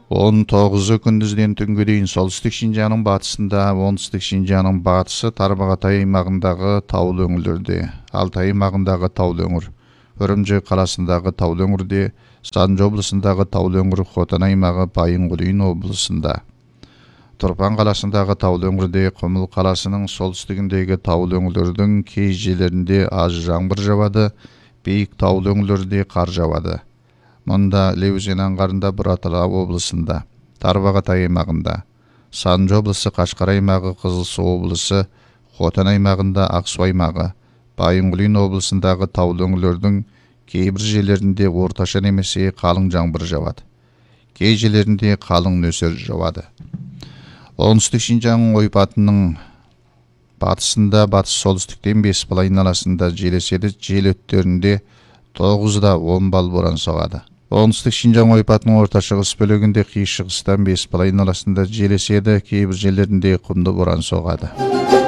19 күндізден түнге дейін солтүстік Шинжаңның батысында, оңтүстік Шинжаңның батысы, Тарбағатай аймағындағы таулы өңірлерде, Алтай аймағындағы таулы өңір, Үрімжі қаласындағы таулы өңірде, Санжы облысындағы таулы өңір, Хотан аймағы, Байынқұлин облысында, Тұрпан қаласындағы таулы өңірде, Құмыл қаласының солтүстігіндегі таулы өңірлердің кей жерлерінде аз жаңбыр жауады, биік таулы өңірлерде қар жауады. Мұнда Іле өзені аңғарында Бұратала облысында, Тарбағатай аймағында, Санжы облысы, Қашқар аймағы, Қызылсу облысы, Хотан аймағында, Ақсу аймағы, Байынқұлин облысындағы таулы өңірлердің кейбір жерлерінде орташа немесе қалың жаңбыр жауады. Кей жерлерінде қалың нөсер жауады. Оңтүстік Шинжаң ойпатының батысында, батыс-солтүстіктен Бесбала айналасында жел еседі, жел өттерінде 9-да 10 бал боран соғады. Оңтүстік Шинжаң ойпатының орта шығыс бөлігінде қиыс шығыстан Бесбала айналасында жел еседі, кейбір жерлерінде құмды боран соғады.